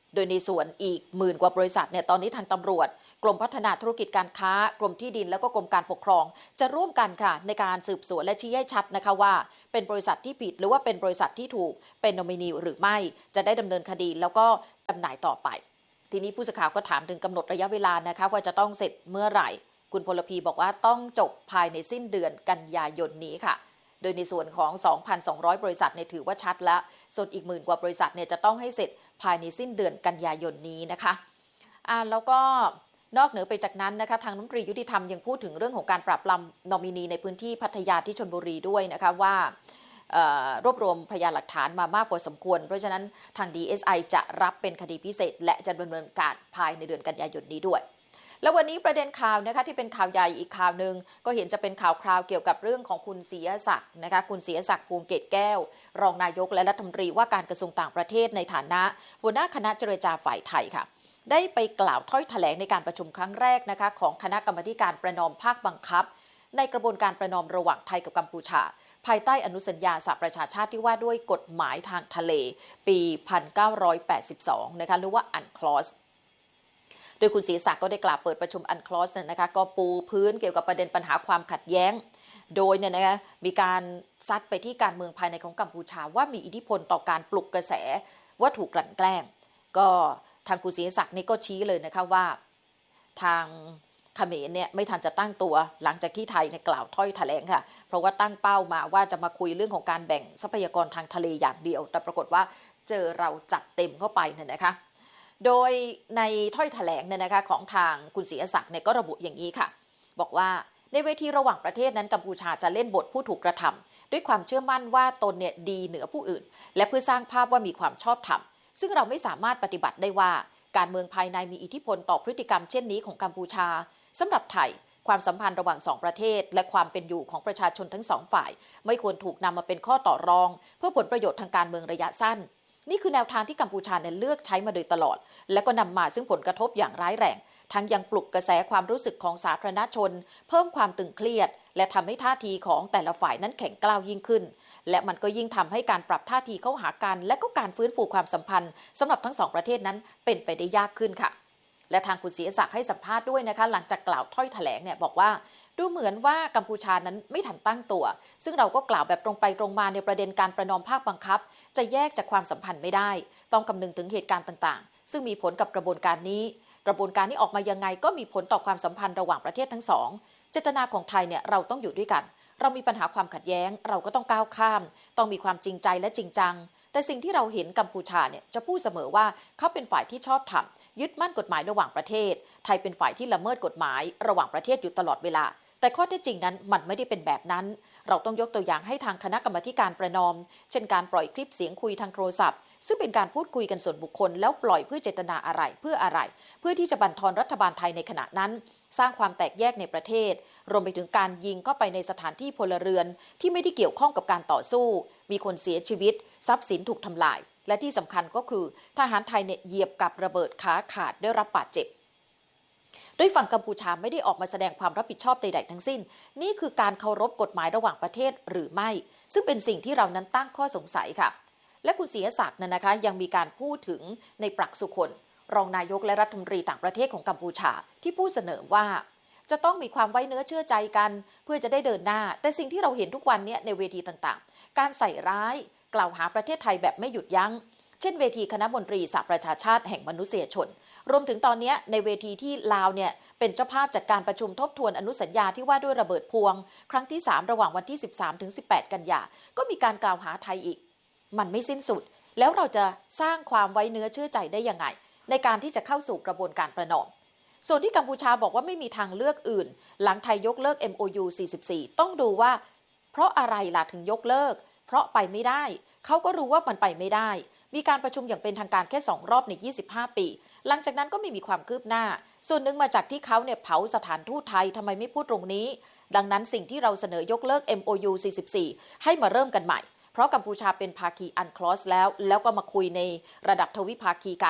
โดยในส่วนอีกหมื่นกว่าบริษัทเนี่ยตอนนี้ทางตำรวจกรมพัฒนาธุรกิจการค้ากรมที่ดินแล้วก็กรมการปกครองจะร่วมกันค่ะในการสืบสวนและชี้ให้ชัดนะคะว่าเป็นบริษัทที่ผิดหรือว่าเป็นบริษัทที่ถูกเป็นนอมินีหรือไม่จะได้ดำเนินคดีแล้วก็จำหน่ายต่อไปทีนี้ผู้สื่อข่าวก็ถามถึงกำหนดระยะเวลานะคะว่าจะต้องเสร็จเมื่อไหร่คุณพลพีบอกว่าต้องจบภายในสิ้นเดือนกันยายนนี้ค่ะโดยในส่วนของ สองพันสองร้อย บริษัทเนี่ยถือว่าชัดแล้วส่วนอีกหมื่นกว่าบริษัทเนี่ยจะต้องให้เสร็จภายในสิ้นเดือนกันยายนนี้นะคะอ่าแล้วก็นอกเหนือไปจากนั้นนะคะทางรัฐมนตรียุติธรรมยังพูดถึงเรื่องของการปราบปรามนอมินีในพื้นที่พัทยาที่ชลบุรีด้วยนะคะว่ารวบรวมพยานหลักฐานมามากพอสมควรเพราะฉะนั้นทาง ดี เอส ไอ จะรับเป็นคดีพิเศษและจะดำเนินการภายในเดือนกันยายนนี้ด้วยแล้ววันนี้ประเด็นข่าวนะคะที่เป็นข่าวใหญ่อีกข่าวหนึ่งก็เห็นจะเป็นข่าวคราวเกี่ยวกับเรื่องของคุณศรีศักดิ์นะคะคุณศรีศักดิ์ภูมิเกตแก้วรองนายกและรัฐมนตรีว่าการกระทรวงต่างประเทศในฐานะหัวหน้าคณะเจรจาฝ่ายไทยค่ะได้ไปกล่าวถ้อยแถลงในการประชุมครั้งแรกนะคะของคณะกรรมาการประนอมภาคบังคับในกระบวนการประนอมระหว่างไทยกับกัมพูชาภายใต้อนุสัญญาสหประชาชาติที่ว่าด้วยกฎหมายทางทะเลปี หนึ่งพันเก้าร้อยแปดสิบสอง นะคะหรือว่าอันคลอสโดยคุณศรีศักดิ์ก็ได้กล่าวเปิดประชุมอันคลอสนะคะก็ปูพื้นเกี่ยวกับประเด็นปัญหาความขัดแย้งโดยเนี่ยนะคะมีการซัดไปที่การเมืองภายในของกัมพูชาว่ามีอิทธิพลต่อการปลุกกระแสว่าถูกกลั่นแกล้งก็ทางคุณศรีศักดิ์นี่ก็ชี้เลยนะคะว่าทางเขมรเนี่ยไม่ทันจะตั้งตัวหลังจากที่ไทยเนี่ยกล่าวถ้อยแถลงค่ะเพราะว่าตั้งเป้ามาว่าจะมาคุยเรื่องของการแบ่งทรัพยากรทางทะเลอย่างเดียวแต่ปรากฏว่าเจอเราจัดเต็มเข้าไปเนี่ยนะคะโดยในถ้อยแถลงเนี่ยนะคะของทางคุณศรีศักดิ์เนี่ยก็ระบุอย่างนี้ค่ะบอกว่าในเวทีระหว่างประเทศนั้นกัมพูชาจะเล่นบทผู้ถูกกระทำด้วยความเชื่อมั่นว่าตนเนี่ยดีเหนือผู้อื่นและเพื่อสร้างภาพว่ามีความชอบธรรมซึ่งเราไม่สามารถปฏิบัติได้ว่าการเมืองภายในมีอิทธิพลต่อพฤติกรรมเช่นนี้ของกัมพูชาสำหรับไทยความสัมพันธ์ระหว่างสองประเทศและความเป็นอยู่ของประชาชนทั้งสองฝ่ายไม่ควรถูกนำมาเป็นข้อต่อรองเพื่อผลประโยชน์ทางการเมืองระยะสั้นนี่คือแนวทางที่กัมพูชาเนี่ยเลือกใช้มาโดยตลอดและก็นำมาซึ่งผลกระทบอย่างร้ายแรงทั้งยังปลุกกระแสความรู้สึกของสาธารณชนเพิ่มความตึงเครียดและทำให้ท่าทีของแต่ละฝ่ายนั้นแข็งกร้าวยิ่งขึ้นและมันก็ยิ่งทำให้การปรับท่าทีเข้าหากันและก็การฟื้นฟูความสัมพันธ์สำหรับทั้งสองประเทศนั้นเป็นไปได้ยากขึ้นค่ะและทางคุณศรีศักดิ์ให้สัมภาษณ์ด้วยนะคะหลังจากกล่าวถ้อยแถลงเนี่ยบอกว่าดูเหมือนว่ากัมพูชานั้นไม่ทันตั้งตัวซึ่งเราก็กล่าวแบบตรงไปตรงมาในประเด็นการประนอมภาคบังคับจะแยกจากความสัมพันธ์ไม่ได้ต้องคำนึงถึงเหตุการณ์ต่างๆซึ่งมีผลกับกระบวนการนี้กระบวนการนี้ออกมายังไงก็มีผลต่อความสัมพันธ์ระหว่างประเทศทั้งสองเจตนาของไทยเนี่ยเราต้องอยู่ด้วยกันเรามีปัญหาความขัดแย้งเราก็ต้องก้าวข้ามต้องมีความจริงใจและจริงจังแต่สิ่งที่เราเห็นกัมพูชาเนี่ยจะพูดเสมอว่าเขาเป็นฝ่ายที่ชอบธรรมยึดมั่นกฎหมายระหว่างประเทศไทยเป็นฝ่ายที่ละเมิดกฎหมายระหว่างประเทศอยู่ตลอดเวลาแต่ข้อเท็จจริงนั้นมันไม่ได้เป็นแบบนั้นเราต้องยกตัวอย่างให้ทางคณะกรรมาการประนอมเช่นการปล่อยคลิปเสียงคุยทางโทรศัพท์ซึ่งเป็นการพูดคุยกันส่วนบุคคลแล้วปล่อยเพื่อเจตนาอะไรเพื่ออะไรเพื่อที่จะบั่นทอนรัฐบาลไทยในขณะนั้นสร้างความแตกแยกในประเทศรวมไปถึงการยิงเข้าไปในสถานที่พลเรือนที่ไม่ได้เกี่ยวข้องกับการต่อสู้มีคนเสียชีวิตทรัพย์สินถูกทำลายและที่สำคัญก็คือทหารไทยเนี่ยเหยียบกับระเบิดขาขาดได้รับบาดเจ็บโดยฝั่งกัมพูชาไม่ได้ออกมาแสดงความรับผิดชอบใดๆทั้งสิ้นนี่คือการเคารพกฎหมายระหว่างประเทศหรือไม่ซึ่งเป็นสิ่งที่เรานั้นตั้งข้อสงสัยค่ะและคุณศรีศักดิ์นั้นนะคะยังมีการพูดถึงในปรักสุคนรองนายกและรัฐมนตรีต่างประเทศของกัมพูชาที่พูดเสนอว่าจะต้องมีความไว้เนื้อเชื่อใจกันเพื่อจะได้เดินหน้าแต่สิ่งที่เราเห็นทุกวันนี้ในเวทีต่างๆการใส่ร้ายกล่าวหาประเทศไทยแบบไม่หยุดยั้งเช่นเวทีคณะมนตรีสหประชาชาติแห่งมนุษยชนรวมถึงตอนนี้ในเวทีที่ลาวเนี่ยเป็นเจ้าภาพจัดการประชุมทบทวนอนุสัญญาที่ว่าด้วยระเบิดพวงครั้งที่สามระหว่างวันที่สิบสามถึงสิบแปดกันยาก็มีการกล่าวหาไทยอีกมันไม่สิ้นสุดแล้วเราจะสร้างความไว้เนื้อเชื่อใจได้ยังไงในการที่จะเข้าสู่กระบวนการประนอมส่วนที่กัมพูชาบอกว่าไม่มีทางเลือกอื่นหลังไทยยกเลิก เอ็ม โอ ยู สี่สิบสี่ต้องดูว่าเพราะอะไรล่ะถึงยกเลิกเพราะไปไม่ได้เขาก็รู้ว่ามันไปไม่ได้มีการประชุมอย่างเป็นทางการแค่สองรอบในยี่สิบห้าปีหลังจากนั้นก็ไม่มีความคืบหน้าส่วนหนึ่งมาจากที่เขาเนี่ยเผาสถานทูตไทยทำไมไม่พูดตรงนี้ดังนั้นสิ่งที่เราเสนอยกเลิก เอ็ม โอ ยู สี่สิบสี่ให้มาเริ่มกันใหม่เพราะกัมพูชาเป็นภาคีอันคลอสแล้วแล้วก็มาคุยในระดับทวิภาคีกัน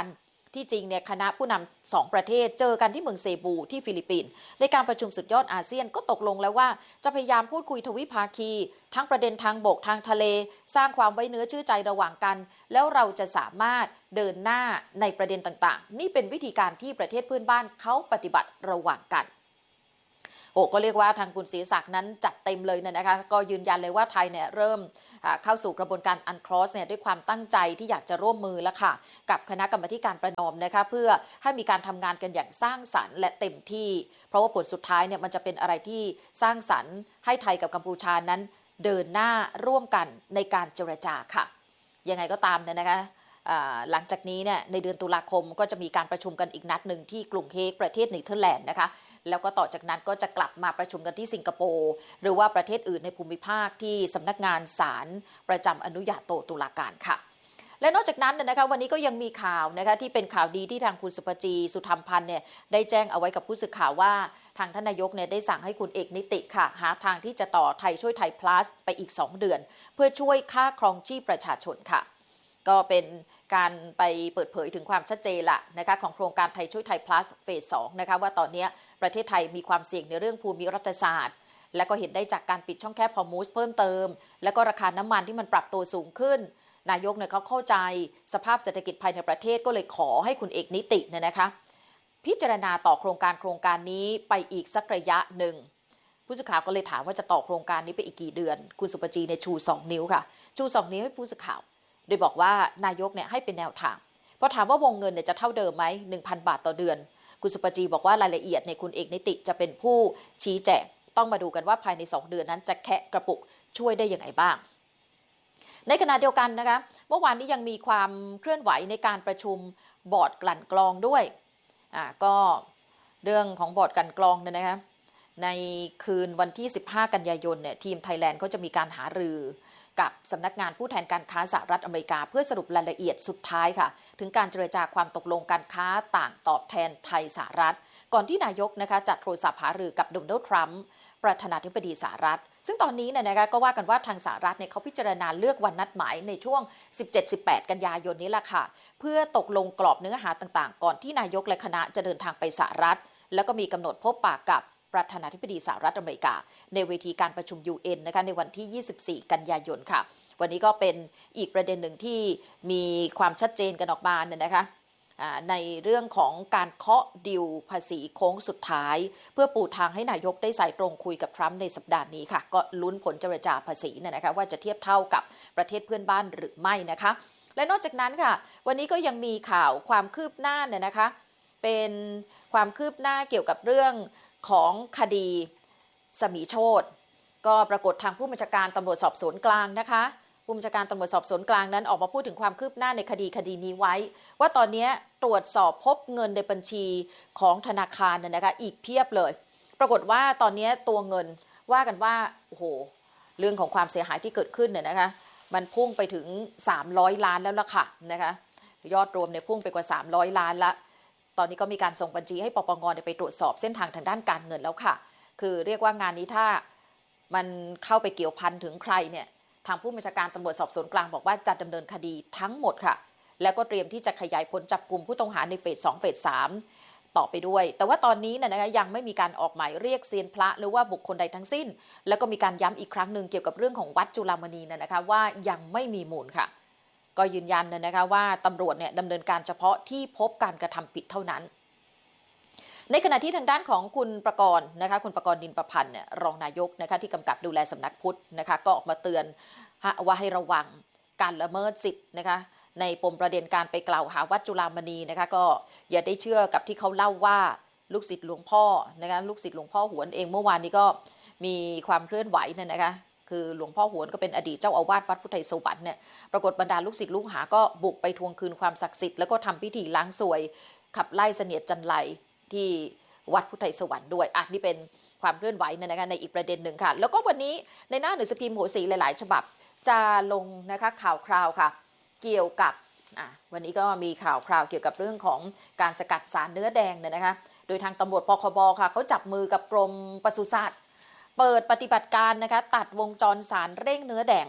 ที่จริงเนี่ยคณะผู้นำสองประเทศเจอกันที่เมืองเซบูที่ฟิลิปปินส์ในการประชุมสุดยอดอาเซียนก็ตกลงแล้วว่าจะพยายามพูดคุยทวิภาคีทั้งประเด็นทางบกทางทะเลสร้างความไว้เนื้อเชื่อใจระหว่างกันแล้วเราจะสามารถเดินหน้าในประเด็นต่างๆนี่เป็นวิธีการที่ประเทศเพื่อนบ้านเขาปฏิบัติระหว่างกันโอ้ก็เรียกว่าทางคุณศรีศักดิ์นั้นจัดเต็มเลยนะคะก็ยืนยันเลยว่าไทยเนี่ยเริ่มเข้าสู่กระบวนการอันครอสเนี่ยด้วยความตั้งใจที่อยากจะร่วมมือแล้วค่ะกับคณะกรรมการประนอมนะคะเพื่อให้มีการทำงานกันอย่างสร้างสรรค์และเต็มที่เพราะว่าผลสุดท้ายเนี่ยมันจะเป็นอะไรที่สร้างสรรค์ให้ไทยกับกัมพูชานั้นเดินหน้าร่วมกันในการเจรจาค่ะยังไงก็ตามเนี่ยนะคะหลังจากนี้เนี่ยในเดือนตุลาคมก็จะมีการประชุมกันอีกนัดหนึ่งที่กรุงเฮกประเทศเนเธอร์แลนด์นะคะแล้วก็ต่อจากนั้นก็จะกลับมาประชุมกันที่สิงคโปร์หรือว่าประเทศอื่นในภูมิภาคที่สำนักงานศาลประจำอนุญาโตตุลาการค่ะและนอกจากนั้นนะคะวันนี้ก็ยังมีข่าวนะคะที่เป็นข่าวดีที่ทางคุณสุภจีสุธรรมพันธ์เนี่ยได้แจ้งเอาไว้กับผู้สื่อข่าวว่าทางท่านนายกเนี่ยได้สั่งให้คุณเอกนิติค่ะหาทางที่จะต่อไทยช่วยไทย plus ไปอีกสองเดือนเพื่อช่วยค่าครองชีพประชาชนค่ะก็เป็นการไปเปิดเผยถึงความชัดเจนละนะคะของโครงการไทยช่วยไทย plus เฟสสองนะคะว่าตอนนี้ประเทศไทยมีความเสี่ยงในเรื่องภูมิรัฐศาสตร์และก็เห็นได้จากการปิดช่องแคบฮอร์มุสเพิ่มเติมและก็ราคาน้ำมันที่มันปรับตัวสูงขึ้นนายกเนี่ยเขาเข้าใจสภาพเศรษฐกิจภายในประเทศก็เลยขอให้คุณเอกนิติเนี่ยนะคะพิจารณาต่อโครงการโครงการนี้ไปอีกสักระยะหนึ่งผู้สื่อข่าวก็เลยถามว่าจะต่อโครงการนี้ไปอีกกี่เดือนคุณสุปจีเนี่ยชูสองนิ้วค่ะชูสองนิ้วให้ผู้สื่อข่าวโดยบอกว่านายกเนี่ยให้เป็นแนวทางพอถามว่าวงเงินเนี่ยจะเท่าเดิมไหม หนึ่งพัน บาทต่อเดือนคุณสุปจีบอกว่ารายละเอียดในคุณเอกนิติจะเป็นผู้ชี้แจงต้องมาดูกันว่าภายในสองเดือนนั้นจะแคะกระปุกช่วยได้ยังไงบ้างในขณะเดียวกันนะคะเมื่อวานนี้ยังมีความเคลื่อนไหวในการประชุมบอร์ดกลั่นกรองด้วยอ่าก็เรื่องของบอร์ดกลั่นกรองเนี่ยนะคะในคืนวันที่สิบห้ากันยายนเนี่ยทีมไทยแลนด์เขาจะมีการหารือกับสำนักงานผู้แทนการค้าสหรัฐอเมริกาเพื่อสรุปรายละเอียดสุดท้ายค่ะถึงการเจรจาความตกลงการค้าต่างตอบแทนไทยสหรัฐก่อนที่นายกนะคะจัดโทรศัพท์หารือกับโดนัลด์ทรัมป์ประธานาธิบดีสหรัฐซึ่งตอนนี้เนี่ยนะคะก็ว่ากันว่าทางสหรัฐเนี่ยเขาพิจารณาเลือกวันนัดหมายในช่วง สิบเจ็ด สิบแปด กันยายนนี้แหละค่ะเพื่อตกลงกรอบเนื้อหาต่างๆก่อนที่นายกและคณะจะเดินทางไปสหรัฐแล้วก็มีกำหนดพบปะกับประธานาธิบดีสหรัฐอเมริกาในเวทีการประชุม ยู เอ็น นะคะในวันที่ยี่สิบสี่กันยายนค่ะวันนี้ก็เป็นอีกประเด็นหนึ่งที่มีความชัดเจนกันออกมาเนี่ยนะคะในเรื่องของการเคาะดิวภาษีโค้งสุดท้ายเพื่อปูทางให้นายกได้สายตรงคุยกับทรัมป์ในสัปดาห์นี้ค่ะก็ลุ้นผลเจรจาภาษีเนี่ยนะคะว่าจะเทียบเท่ากับประเทศเพื่อนบ้านหรือไม่นะคะและนอกจากนั้นค่ะวันนี้ก็ยังมีข่าวความคืบหน้าเนี่ยนะคะเป็นความคืบหน้าเกี่ยวกับเรื่องของคดีสมีโชติก็ปรากฏทางผู้บัญชาการตำรวจสอบสวนกลางนะคะผู้บัญชาการตำรวจสอบสวนกลางนั้นออกมาพูดถึงความคืบหน้าในคดีคดีนี้ไว้ว่าตอนนี้ตรวจสอบพบเงินในบัญชีของธนาคารเนี่ยนะคะอีกเพียบเลยปรากฏว่าตอนนี้ตัวเงินว่ากันว่าโอ้โหเรื่องของความเสียหายที่เกิดขึ้นเนี่ยนะคะมันพุ่งไปถึงสามร้อยล้านแล้วล่ะค่ะนะคะยอดรวมเนี่ยพุ่งไปกว่าสามร้อยล้านละตอนนี้ก็มีการส่งบัญชีให้ปปงไปตรวจสอบเส้นทางทางด้านการเงินแล้วค่ะคือเรียกว่างานนี้ถ้ามันเข้าไปเกี่ยวพันถึงใครเนี่ยทางผู้บัญชาการตำรวจสอบสวนกลางบอกว่าจะดำเนินคดีทั้งหมดค่ะแล้วก็เตรียมที่จะขยายผลจับกลุ่มผู้ต้องหาในเฟสสองเฟสสามต่อไปด้วยแต่ว่าตอนนี้เนี่ยนะคะยังไม่มีการออกหมายเรียกเซียนพระหรือว่าบุคคลใดทั้งสิ้นแล้วก็มีการย้ำอีกครั้งหนึ่งเกี่ยวกับเรื่องของวัดจุฬามณีเนี่ยนะคะว่ายังไม่มีมูลค่ะก็ยืนยันนะคะว่าตำรวจเนี่ยดำเนินการเฉพาะที่พบการกระทำผิดเท่านั้นในขณะที่ทางด้านของคุณประกรณ์นะคะคุณประกรณ์ดินประพันธ์เนี่ยรองนายกนะคะที่กำกับดูแลสำนักพุทธนะคะก็ออกมาเตือนว่าให้ระวังการละเมิดสิทธิ์นะคะในปมประเด็นการไปกล่าวหาวัดจุฬามณีนะคะก็อย่าได้เชื่อกับที่เขาเล่าว่าลูกศิษย์หลวงพ่อนะคะลูกศิษย์หลวงพ่อหวนเองเมื่อวานนี้ก็มีความเคลื่อนไหวเนี่ยนะคะคือหลวงพ่อหวนก็เป็นอดีตเจ้าอาวาสวัดพุทธไทยสวรรค์เนี่ยปรากฏบรรดาลูกศิษย์ลูกหาก็บุกไปทวงคืนความศักดิ์สิทธิ์แล้วก็ทำพิธีล้างสวยขับไล่เสนียดจันไรที่วัดพุทธไทยสวรรค์ด้วยอ่ะนี่เป็นความเคลื่อนไหวนะคะในอีกประเด็นหนึ่งค่ะแล้วก็วันนี้ในหน้าหนังสือพิมพ์หัวสีหลายๆฉบับจะลงนะคะข่าวคราวค่ะเกี่ยวกับอ่ะวันนี้ก็มีข่าวคราวเกี่ยวกับเรื่องของการสกัดสารเนื้อแดงเนี่ยนะคะโดยทางตำรวจปคบค่ะเขาจับมือกับกรมปศุสัตว์เปิดปฏิบัติการนะคะตัดวงจรสารเร่งเนื้อแดง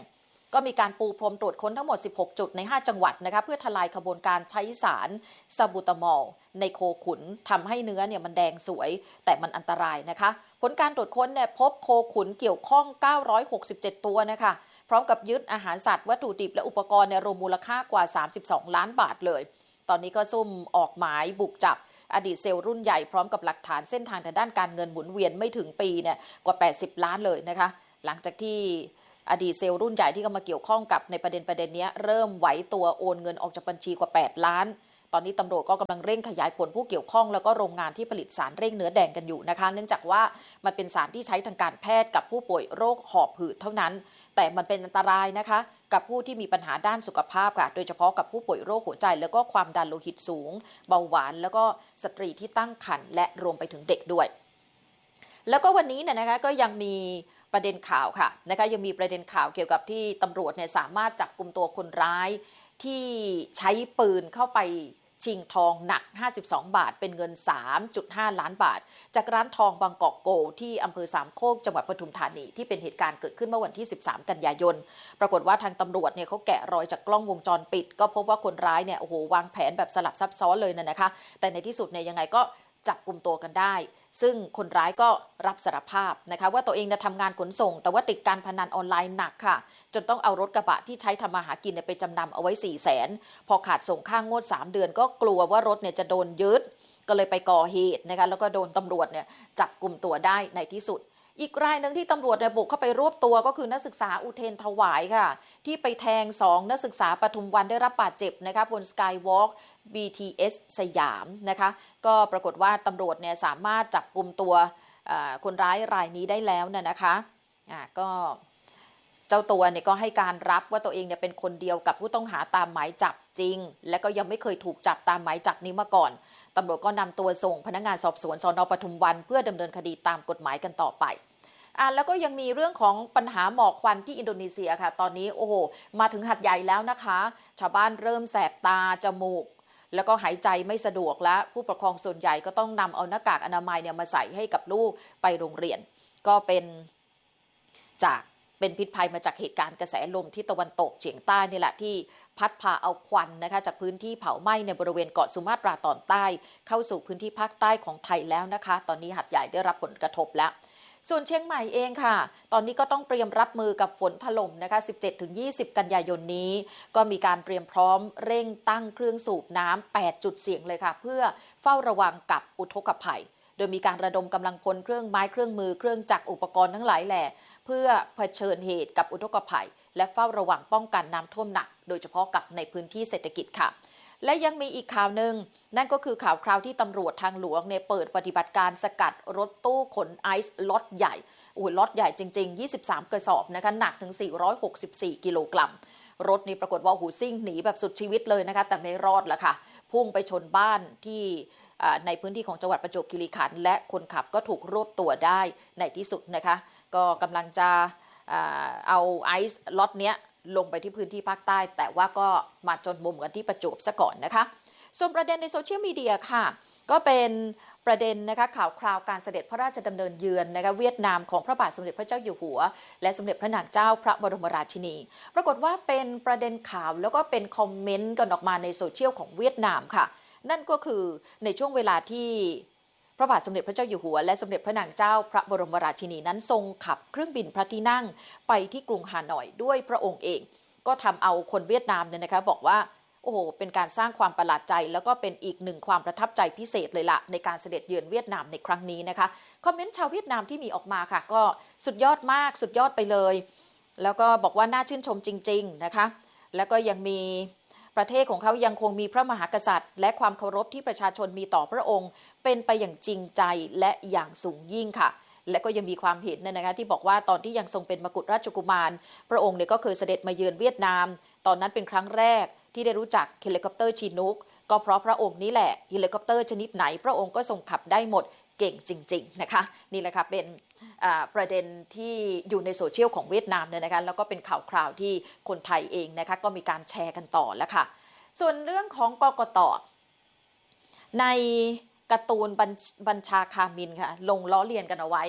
ก็มีการปูพรมตรวจค้นทั้งหมดสิบหกจุดในห้าจังหวัดนะคะเพื่อทลายขบวนการใช้สารซาบูตามอลในโคขุนทำให้เนื้อเนี่ยมันแดงสวยแต่มันอันตรายนะคะผลการตรวจค้นเนี่ยพบโคขุนเกี่ยวข้องเก้าร้อยหกสิบเจ็ดตัวนะคะพร้อมกับยึดอาหารสัตว์วัตถุดิบและอุปกรณ์เนี่ยรวมมูลค่ากว่าสามสิบสองล้านบาทเลยตอนนี้ก็ซุ่มออกหมายบุกจับอดีตเซลล์รุ่นใหญ่พร้อมกับหลักฐานเส้นทางทางด้านการเงินหมุนเวียนไม่ถึงปีเนี่ยกว่าแปดสิบล้านเลยนะคะหลังจากที่อดีตเซลล์รุ่นใหญ่ที่เข้ามาเกี่ยวข้องกับในประเด็นประเด็นนี้เริ่มไหวตัวโอนเงินออกจากบัญชีกว่าแปดล้านตอนนี้ตำรวจก็กำลังเร่งขยายผลผู้เกี่ยวข้องแล้วก็โรงงานที่ผลิตสารเร่งเนื้อแดงกันอยู่นะคะเนื่องจากว่ามันเป็นสารที่ใช้ทางการแพทย์กับผู้ป่วยโรคหอบหืดเท่านั้นแต่มันเป็นอันตรายนะคะกับผู้ที่มีปัญหาด้านสุขภาพค่ะโดยเฉพาะกับผู้ป่วยโรคหัวใจแล้วก็ความดันโลหิตสูงเบาหวานแล้วก็สตรีที่ตั้งครรภ์และรวมไปถึงเด็กด้วยแล้วก็วันนี้เนี่ยนะคะก็ยังมีประเด็นข่าวค่ะนะคะยังมีประเด็นข่าวเกี่ยวกับที่ตำรวจเนี่ยสามารถจับกุมตัวคนร้ายที่ใช้ปืนเข้าไปชิงทองหนักห้าสิบสองบาทเป็นเงิน สามจุดห้าล้านบาทจากร้านทองบางกอกโกที่อำเภอสามโคกจังหวัดปทุมธานีที่เป็นเหตุการณ์เกิดขึ้นเมื่อวันที่สิบสามกันยายนปรากฏว่าทางตำรวจเนี่ยเขาแกะรอยจากกล้องวงจรปิดก็พบว่าคนร้ายเนี่ยโอ้โหวางแผนแบบสลับซับซ้อนเลยนะนะคะแต่ในที่สุดเนี่ยยังไงก็จับกุมตัวกันได้ซึ่งคนร้ายก็รับสารภาพนะคะว่าตัวเองเนี่ยทำงานขนส่งแต่ว่าติดการพนันออนไลน์หนักค่ะจนต้องเอารถกระบะที่ใช้ทำมาหากินไปจำนำเอาไว้ สี่แสน พอขาดส่งค่างงวดสามเดือนก็กลัวว่ารถเนี่ยจะโดนยึดก็เลยไปก่อเหตุนะคะแล้วก็โดนตำรวจเนี่ยจับกุมตัวได้ในที่สุดอีกรายหนึ่งที่ตำรวจเนี่ยบุกเข้าไปรวบตัวก็คือนักศึกษาอุเทนถวายค่ะที่ไปแทงสองนักศึกษาปทุมวันได้รับบาดเจ็บนะคะบนสกายวอล์ก บี ที เอส สยามนะคะก็ปรากฏว่าตำรวจเนี่ยสามารถจับกุมตัวคนร้ายรายนี้ได้แล้วนะนะคะอ่าก็เจ้าตัวเนี่ยก็ให้การรับว่าตัวเองเนี่ยเป็นคนเดียวกับผู้ต้องหาตามหมายจับจริงและก็ยังไม่เคยถูกจับตามหมายจับนี้มาก่อนตำรวจก็นำตัวส่งพนักงานสอบสวนสน.ปทุมวันเพื่อดำเนินคดีตามกฎหมายกันต่อไปอ่าแล้วก็ยังมีเรื่องของปัญหาหมอกควันที่อินโดนีเซียค่ะตอนนี้โอ้โหมาถึงหัดใหญ่แล้วนะคะชาวบ้านเริ่มแสบตาจมูกแล้วก็หายใจไม่สะดวกและผู้ปกครองส่วนใหญ่ก็ต้องนำเอาหน้ากากอนามัยเนี่ยมาใส่ให้กับลูกไปโรงเรียนก็เป็นจากเป็นพิษภัยมาจากเหตุการณ์กระแสลมที่ตะวันตกเฉียงใต้นี่แหละที่พัดพาเอาควันนะคะจากพื้นที่เผาไหม้ในบริเวณเกาะสุมาตราตอนใต้เข้าสู่พื้นที่ภาคใต้ของไทยแล้วนะคะตอนนี้หัดใหญ่ได้รับผลกระทบแล้วส่วนเชียงใหม่เองค่ะตอนนี้ก็ต้องเตรียมรับมือกับฝนถล่มนะคะ สิบเจ็ดถึงยี่สิบ กันยายนนี้ก็มีการเตรียมพร้อมเร่งตั้งเครื่องสูบน้ำแปดจุดเสี่ยงเลยค่ะเพื่อเฝ้าระวังกับอุทกภัยโดยมีการระดมกำลังพลเครื่องไม้เครื่องมือเครื่องจักรอุปกรณ์ทั้งหลายแหล่เพื่อเผชิญเหตุกับอุทกภัยและเฝ้าระวังป้องกันน้ำท่วมหนักโดยเฉพาะกับในพื้นที่เศรษฐกิจค่ะและยังมีอีกข่าวหนึ่งนั่นก็คือข่าวคราวที่ตำรวจทางหลวงเนี่ยเปิดปฏิบัติการสกัดรถตู้ขนไอซ์ล็อตใหญ่อุ้ยล็อตใหญ่จริงๆยี่สิบสามกระสอบนะคะหนักถึงสี่ร้อยหกสิบสี่กิโลกรัมรถนี้ปรากฏว่าหูซิ่งหนีแบบสุดชีวิตเลยนะคะแต่ไม่รอดละค่ะพุ่งไปชนบ้านที่ในพื้นที่ของจังหวัดประจวบคีรีขันธ์และคนขับก็ถูกรวบตัวได้ในที่สุดนะคะก็กำลังจะเอาไอซ์ล็อตเนี้ยลงไปที่พื้นที่ภาคใต้แต่ว่าก็มาจนมุมกันที่ประจวบซะก่อนนะคะส่วนประเด็นในโซเชียลมีเดียค่ะก็เป็นประเด็นนะคะข่าวคราวการเสด็จพระราชดำเนินเยือนนะคะเวียดนามของพระบาทสมเด็จพระเจ้าอยู่หัวและสมเด็จพระนางเจ้าพระบรมราชินีปรากฏว่าเป็นประเด็นข่าวแล้วก็เป็นคอมเมนต์กันออกมาในโซเชียลของเวียดนามค่ะนั่นก็คือในช่วงเวลาที่พระบาทสมเด็จพระเจ้าอยู่หัวและสมเด็จพระนางเจ้าพระบรมราชินีนั้นทรงขับเครื่องบินพระที่นั่งไปที่กรุงฮานอยด้วยพระองค์เองก็ทำเอาคนเวียดนามเนี่ยนะคะบอกว่าโอ้โหเป็นการสร้างความประหลาดใจแล้วก็เป็นอีกหนึ่งความประทับใจพิเศษเลยล่ะในการเสด็จเยือนเวียดนามในครั้งนี้นะคะคอมเมนต์ชาวเวียดนามที่มีออกมาค่ะก็สุดยอดมากสุดยอดไปเลยแล้วก็บอกว่าน่าชื่นชมจริงๆนะคะแล้วก็ยังมีประเทศของเขายังคงมีพระมหากษัตริย์และความเคารพที่ประชาชนมีต่อพระองค์เป็นไปอย่างจริงใจและอย่างสูงยิ่งค่ะและก็ยังมีความเห็นนะคะที่บอกว่าตอนที่ยังทรงเป็นมกุฎราชกุมารพระองค์เนี่ยก็เคยเสด็จมาเยือนเวียดนามตอนนั้นเป็นครั้งแรกที่ได้รู้จักเฮลิคอปเตอร์ชีนุกก็เพราะพระองค์นี้แหละเฮลิคอปเตอร์ชนิดไหนพระองค์ก็ทรงขับได้หมดเก่งจริงๆนะคะนี่แหละค่ะเป็นประเด็นที่อยู่ในโซเชียลของเวียดนามเนี่ยนะคะแล้วก็เป็นข่าวคราวที่คนไทยเองนะคะก็มีการแชร์กันต่อแล้วค่ะส่วนเรื่องของกกต.ในการ์ตูนบัญชาคามินค่ะลงล้อเลียนกันเอาไว้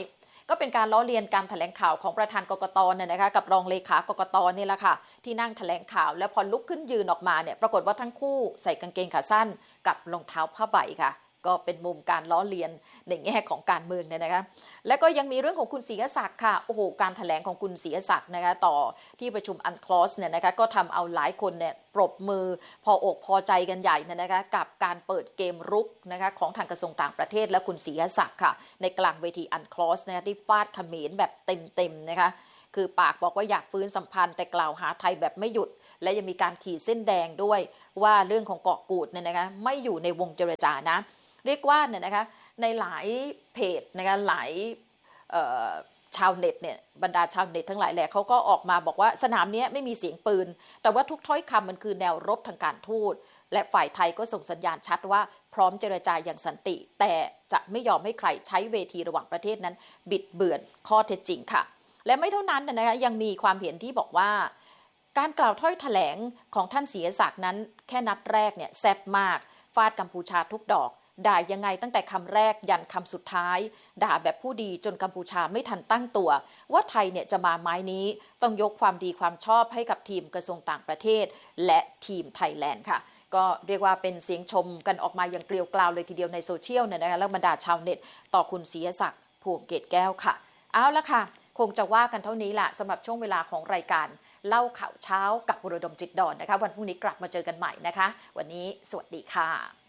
ก็เป็นการล้อเลียนการแถลงข่าวของประธานกกตเนี่ยนะคะกับรองเลขากกตนี่แหละค่ะที่นั่งแถลงข่าวแล้วพอลุกขึ้นยืนออกมาเนี่ยปรากฏว่าทั้งคู่ใส่กางเกงขาสั้นกับรองเท้าผ้าใบค่ะก็เป็นมุมการล้อเลียนในแง่ของการเมืองเนี่ยนะคะและก็ยังมีเรื่องของคุณศรีศักดิ์ค่ะโอ้โหการแถลงของคุณศรีศักดิ์นะคะต่อที่ประชุมอันคลอสเนี่ยนะคะก็ทำเอาหลายคนเนี่ยปรบมือพออกพอใจกันใหญ่นะคะกับการเปิดเกมรุกนะคะของทางกระทรวงต่างประเทศและคุณศรีศักดิ์ค่ะในกลางเวทีอันคลอสนะคะที่ฟาดเขมรแบบเต็มๆนะคะคือปากบอกว่าอยากฟื้นสัมพันธ์แต่กล่าวหาไทยแบบไม่หยุดและยังมีการขีดเส้นแดงด้วยว่าเรื่องของเกาะกูดเนี่ยนะคะไม่อยู่ในวงเจรจานะเรียกว่าเนี่ยนะคะในหลายเพจนะคะหลายชาวเน็ตเนี่ยบรรดาชาวเน็ตทั้งหลายแหละเขาก็ออกมาบอกว่าสนามนี้ไม่มีเสียงปืนแต่ว่าทุกถ้อยคำมันคือแนวรบทางการทูตและฝ่ายไทยก็ส่งสัญญาณชัดว่าพร้อมเจรจาอย่างสันติแต่จะไม่ยอมให้ใครใช้เวทีระหว่างประเทศนั้นบิดเบือนข้อเท็จจริงค่ะและไม่เท่านั้นนะคะยังมีความเห็นที่บอกว่าการกล่าวถ้อยแถลงของท่านศรีศักดิ์นั้นแค่นัดแรกเนี่ยแซ่บมากฟาดกัมพูชาทุกดอกด่ายังไงตั้งแต่คำแรกยันคำสุดท้ายด่าแบบผู้ดีจนกัมพูชาไม่ทันตั้งตัวว่าไทยเนี่ยจะมาไม้นี้ต้องยกความดีความชอบให้กับทีมกระทรวงต่างประเทศและทีมไทยแลนด์ค่ะก็เรียกว่าเป็นเสียงชมกันออกมาอย่างเกลียวกราวเลยทีเดียวในโซเชียลเนี่ยนะคะแล้วบรรดาชาวเน็ตต่อคุณศรีศักดิ์ภูมิเกตแก้วค่ะเอาละค่ะคงจะว่ากันเท่านี้แหละสำหรับช่วงเวลาของรายการเล่าข่าวเช้ากับบุรดมจิตดอนนะคะวันพรุ่งนี้กลับมาเจอกันใหม่นะคะวันนี้สวัสดีค่ะ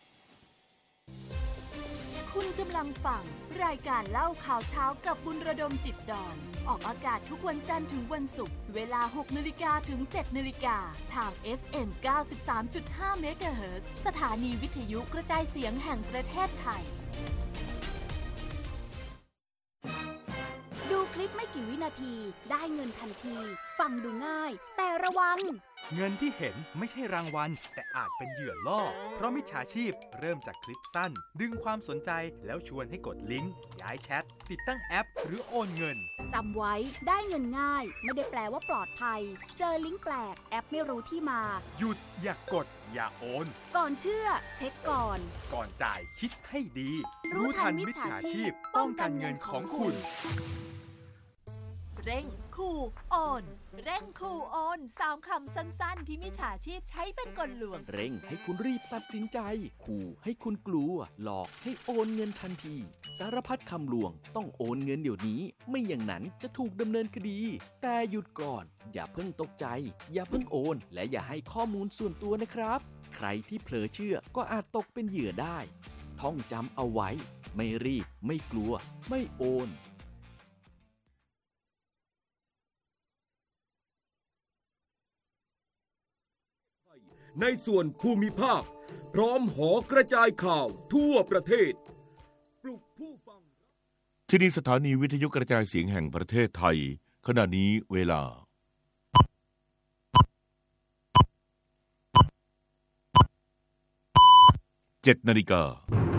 คุณกำลังฟังรายการเล่าข่าวเช้ากับบุญระดมจิตดอนออกอากาศทุกวันจันทร์ถึงวันศุกร์เวลา หกนาฬิกา ถึง เจ็ดนาฬิกา ทาง เอฟ เอ็ม เก้าสิบสามจุดห้า เมกะเฮิรตซ์สถานีวิทยุกระจายเสียงแห่งประเทศไทยดูคลิปไม่กี่วินาทีได้เงินทันทีฟังดูง่ายแต่ระวังเงินที่เห็นไม่ใช่รางวัลแต่อาจเป็นเหยื่อล่อเพราะมิจฉาชีพเริ่มจากคลิปสั้นดึงความสนใจแล้วชวนให้กดลิงก์ย้ายแชทติดตั้งแอปหรือโอนเงินจำไว้ได้เงินง่ายไม่ได้แปลว่าปลอดภัยเจอลิงก์แปลกแอปไม่รู้ที่มาหยุดอย่ากกดอย่าโอนก่อนเชื่อเช็คก่อนก่อนจ่ายคิดให้ดีรู้ทันมิจฉาชีพป้องกันเงินของคุณเร่งขู่โอนเร่งขู่โอนสามคำสั้นๆที่มิจฉาชีพใช้เป็นกลลวงเร่งให้คุณรีบตัดสินใจขู่ให้คุณกลัวหลอกให้โอนเงินทันทีสารพัดคำลวงต้องโอนเงินเดี๋ยวนี้ไม่อย่างนั้นจะถูกดำเนินคดีแต่หยุดก่อนอย่าเพิ่งตกใจอย่าเพิ่งโอนและอย่าให้ข้อมูลส่วนตัวนะครับใครที่เผลอเชื่อก็อาจตกเป็นเหยื่อได้ท่องจำเอาไว้ไม่รีบไม่กลัวไม่โอนในส่วนภูมิภาคพร้อมหอกระจายข่าวทั่วประเทศปลุกผู้ฟังที่นี่สถานีวิทยุกระจายเสียงแห่งประเทศไทยขณะนี้เวลาเจ็ดนาฬิกา